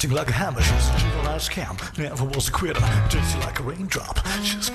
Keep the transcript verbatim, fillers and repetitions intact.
Ting like a hammer, she's a juvenile scam. Never was a quitter, dirty like a raindrop. She's